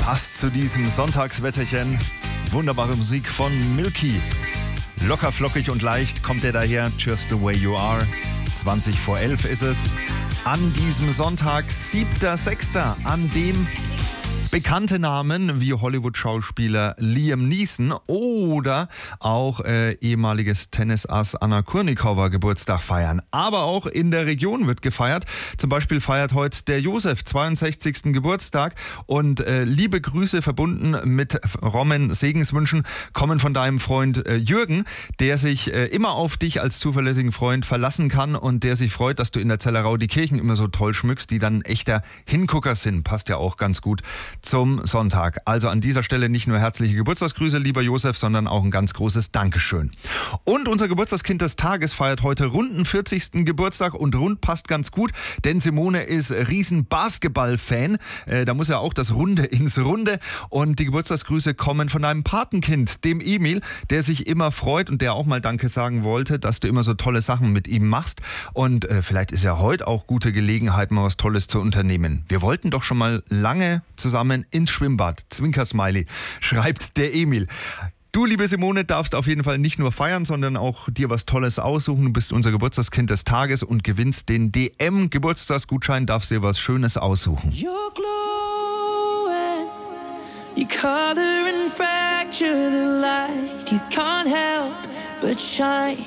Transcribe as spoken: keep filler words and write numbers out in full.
Passt zu diesem Sonntagswetterchen. Wunderbare Musik von Milky. Locker, flockig und leicht kommt er daher. Just the way you are. zwanzig vor elf ist es. An diesem Sonntag, siebter sechster an dem bekannte Namen wie Hollywood-Schauspieler Liam Neeson oder auch äh, ehemaliges Tennisass Anna Kurnikova Geburtstag feiern. Aber auch in der Region wird gefeiert. Zum Beispiel feiert heute der Josef zweiundsechzigsten Geburtstag. Und äh, liebe Grüße verbunden mit frommen Segenswünschen kommen von deinem Freund äh, Jürgen, der sich äh, immer auf dich als zuverlässigen Freund verlassen kann und der sich freut, dass du in der Zellerau die Kirchen immer so toll schmückst, die dann ein echter Hingucker sind. Passt ja auch ganz gut zum Sonntag. Also an dieser Stelle nicht nur herzliche Geburtstagsgrüße, lieber Josef, sondern auch ein ganz großes Dankeschön. Und unser Geburtstagskind des Tages feiert heute runden vierzigsten Geburtstag und rund passt ganz gut, denn Simone ist riesen Basketball-Fan. Äh, da muss ja auch das Runde ins Runde und die Geburtstagsgrüße kommen von einem Patenkind, dem Emil, der sich immer freut und der auch mal Danke sagen wollte, dass du immer so tolle Sachen mit ihm machst und äh, vielleicht ist ja heute auch gute Gelegenheit, mal was Tolles zu unternehmen. Wir wollten doch schon mal lange zusammen ins Schwimmbad. Zwinker-Smiley, schreibt der Emil. Du, liebe Simone, darfst auf jeden Fall nicht nur feiern, sondern auch dir was Tolles aussuchen. Du bist unser Geburtstagskind des Tages und gewinnst den D M-Geburtstagsgutschein, darfst dir was Schönes aussuchen. You're glowing, you color and fracture the light, you can't help but shine.